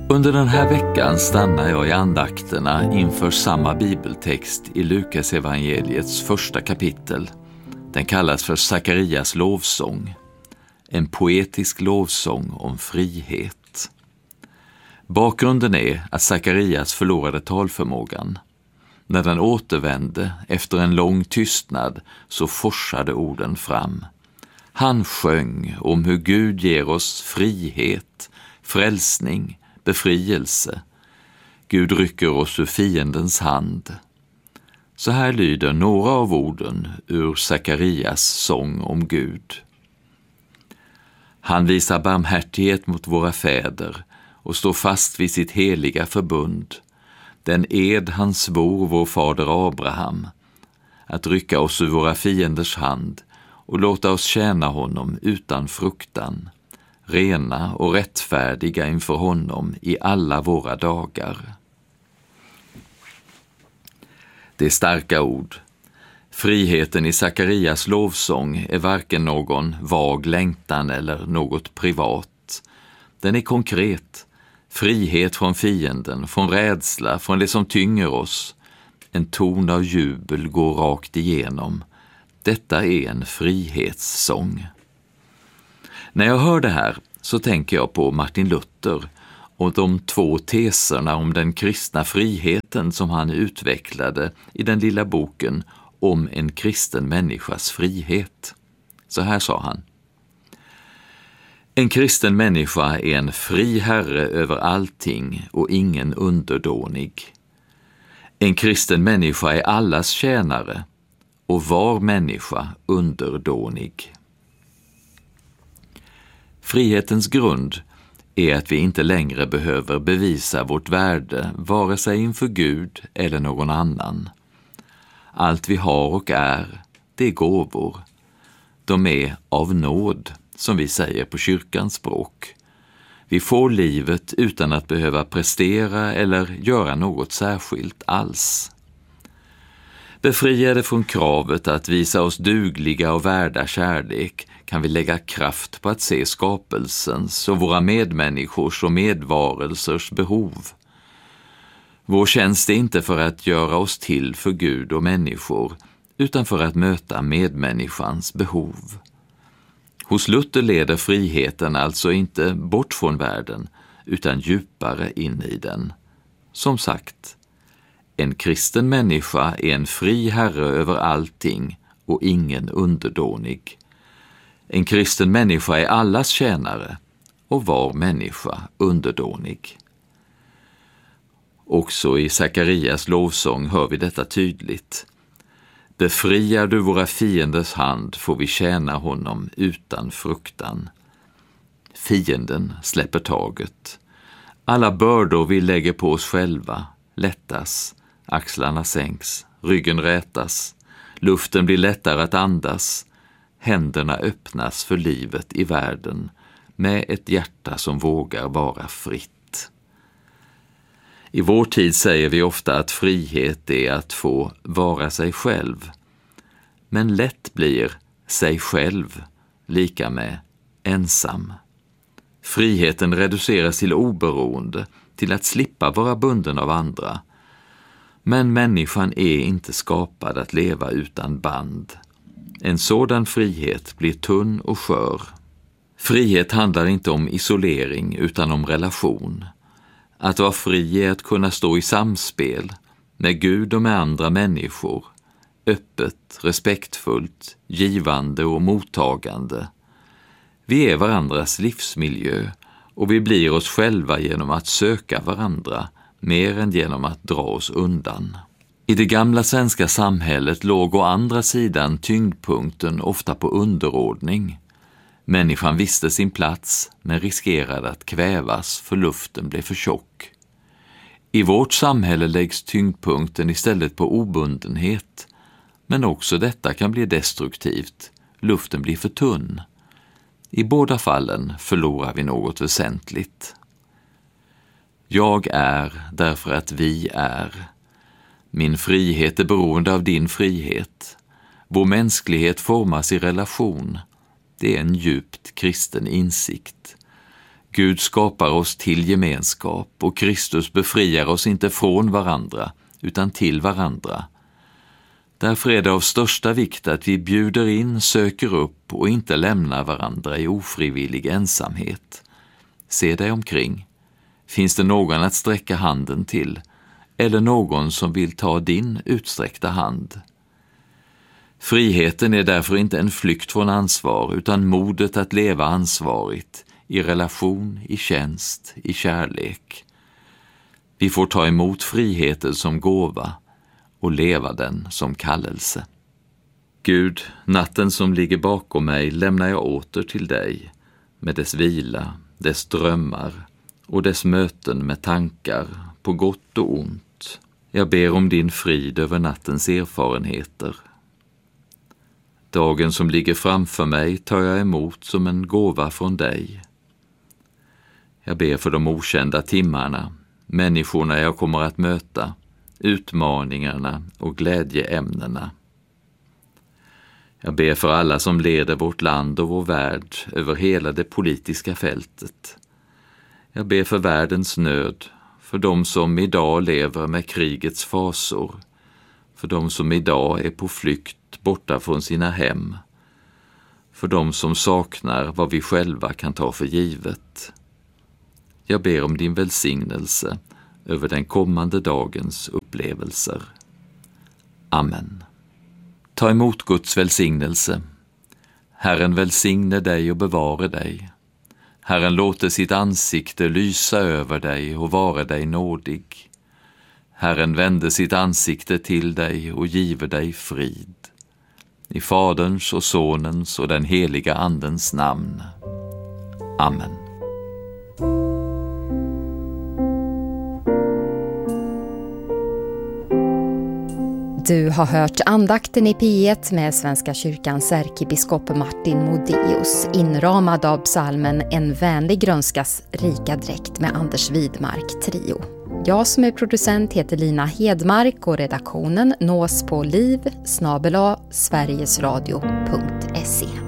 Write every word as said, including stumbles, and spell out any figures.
Under den här veckan stannar jag i andakterna inför samma bibeltext i Lukas evangeliets första kapitel. Den kallas för Sakarias lovsång, en poetisk lovsång om frihet. Bakgrunden är att Sakarias förlorade talförmågan. När den återvände efter en lång tystnad så forsade orden fram. Han sjöng om hur Gud ger oss frihet, frälsning, befrielse. Gud rycker oss ur fiendens hand. Så här lyder några av orden ur Sakarias sång om Gud. Han visar barmhärtighet mot våra fäder och står fast vid sitt heliga förbund. Den ed han svor vår fader Abraham, att rycka oss ur våra fienders hand och låta oss tjäna honom utan fruktan, rena och rättfärdiga inför honom i alla våra dagar. Det är starka ord. Friheten i Sakarias lovsång är varken någon vag längtan eller något privat. Den är konkret. Frihet från fienden, från rädsla, från det som tynger oss. En ton av jubel går rakt igenom. Detta är en frihetssång. När jag hör det här så tänker jag på Martin Luther och de två teserna om den kristna friheten som han utvecklade i den lilla boken om en kristen människas frihet. Så här sa han: En kristen människa är en fri herre över allting och ingen underdånig. En kristen människa är allas tjänare och var människa underdånig. Frihetens grund är att vi inte längre behöver bevisa vårt värde vare sig inför Gud eller någon annan. Allt vi har och är, det är gåvor. De är av nåd, som vi säger på kyrkans språk. Vi får livet utan att behöva prestera eller göra något särskilt alls. Befriade från kravet att visa oss dugliga och värda kärlek kan vi lägga kraft på att se skapelsens och våra medmänniskors och medvarelsers behov. Vår tjänst är inte för att göra oss till för Gud och människor, utan för att möta medmänniskans behov. Hos Luther leder friheten alltså inte bort från världen, utan djupare in i den. Som sagt, en kristen människa är en fri herre över allting och ingen underdånig. En kristen människa är allas tjänare och var människa underdånig. Också i Sakarias lovsång hör vi detta tydligt. Befriar du våra fienders hand får vi tjäna honom utan fruktan. Fienden släpper taget. Alla bördor vi lägger på oss själva lättas, axlarna sänks, ryggen rätas, luften blir lättare att andas, händerna öppnas för livet i världen med ett hjärta som vågar vara fritt. I vår tid säger vi ofta att frihet är att få vara sig själv. Men lätt blir sig själv lika med ensam. Friheten reduceras till oberoende, till att slippa vara bunden av andra. Men människan är inte skapad att leva utan band. En sådan frihet blir tunn och skör. Frihet handlar inte om isolering utan om relation. Att vara fri är att kunna stå i samspel med Gud och med andra människor, öppet, respektfullt, givande och mottagande. Vi är varandras livsmiljö och vi blir oss själva genom att söka varandra mer än genom att dra oss undan. I det gamla svenska samhället låg å andra sidan tyngdpunkten ofta på underordning. Människan visste sin plats men riskerade att kvävas för luften blev för tjock. I vårt samhälle läggs tyngdpunkten istället på obundenhet, men också detta kan bli destruktivt. Luften blir för tunn. I båda fallen förlorar vi något väsentligt. Jag är därför att vi är. Min frihet är beroende av din frihet. Vår mänsklighet formas i relation. Det är en djupt kristen insikt. Gud skapar oss till gemenskap och Kristus befriar oss inte från varandra utan till varandra. Därför är det av största vikt att vi bjuder in, söker upp och inte lämnar varandra i ofrivillig ensamhet. Se dig omkring. Finns det någon att sträcka handen till eller någon som vill ta din utsträckta hand? Friheten är därför inte en flykt från ansvar utan modet att leva ansvarigt i relation, i tjänst, i kärlek. Vi får ta emot friheten som gåva och leva den som kallelse. Gud, natten som ligger bakom mig lämnar jag åter till dig med dess vila, dess drömmar och dess möten med tankar på gott och ont. Jag ber om din frid över nattens erfarenheter. Dagen som ligger framför mig tar jag emot som en gåva från dig. Jag ber för de okända timmarna, människorna jag kommer att möta, utmaningarna och glädjeämnena. Jag ber för alla som leder vårt land och vår värld över hela det politiska fältet. Jag ber för världens nöd, för de som idag lever med krigets fasor, för de som idag är på flykt borta från sina hem, för de som saknar vad vi själva kan ta för givet. Jag ber om din välsignelse över den kommande dagens upplevelser. Amen. Ta emot Guds välsignelse. Herren välsigne dig och bevare dig. Herren låter sitt ansikte lysa över dig och vara dig nådig. Herren vände sitt ansikte till dig och giver dig frid. I Faderns och Sonens och den heliga Andens namn. Amen. Du har hört andakten i P ett med Svenska kyrkans ärkebiskop Martin Modéus, inramad av psalmen En vänlig grönskas rika dräkt med Anders Widmark trio. Jag som är producent heter Lina Hedmark och redaktionen nås på liv snabel-a sverigesradio punkt se.